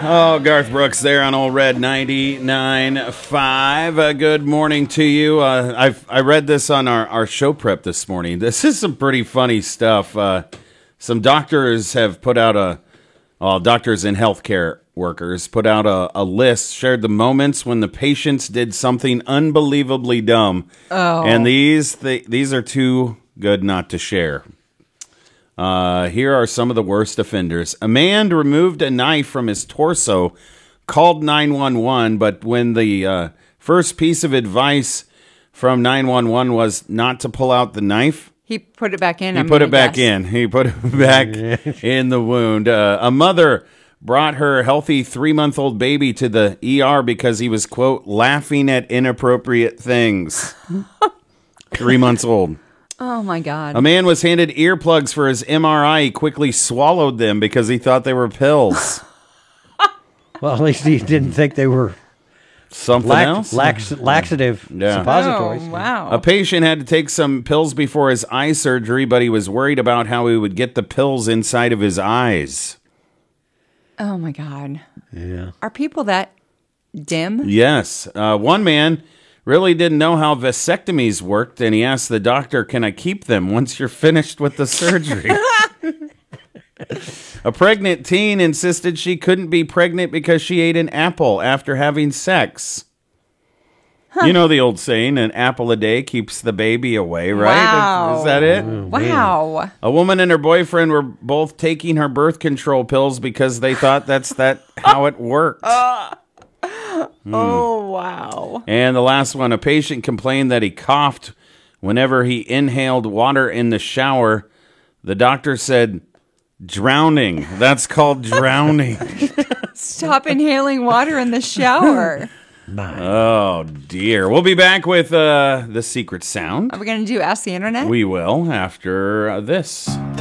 Oh, Garth Brooks there on Old Red 99.5. Good morning to you. I read this on our show prep this morning. This is some pretty funny stuff. Some doctors have put out doctors and healthcare workers put out a list, shared the moments when the patients did something unbelievably dumb. Oh. And these are too good not to share. Here are some of the worst offenders. A man removed a knife from his torso, called 911, but when the first piece of advice from 911 was not to pull out the knife, He put it back in. He put it back in in the wound. A mother brought her healthy 3-month-old baby to the ER because he was, quote, laughing at inappropriate things. 3 months old. Oh, my God. A man was handed earplugs for his MRI. He quickly swallowed them because he thought they were pills. Well, at least he didn't think they were Something else? laxative suppositories. Oh, wow. A patient had to take some pills before his eye surgery, but he was worried about how he would get the pills inside of his eyes. Oh, my God. Yeah. Are people that dim? Yes. One man really didn't know how vasectomies worked, and he asked the doctor, "Can I keep them once you're finished with the surgery?" A pregnant teen insisted she couldn't be pregnant because she ate an apple after having sex. You know the old saying, an apple a day keeps the baby away, right? Wow. Is that it? Wow. A woman and her boyfriend were both taking her birth control pills because they thought that's how it worked. Oh, wow. And the last one, a patient complained that he coughed whenever he inhaled water in the shower. The doctor said, drowning. That's called drowning. Stop inhaling water in the shower. Oh, dear. We'll be back with the secret sound. Are we going to do Ask the Internet? We will after this.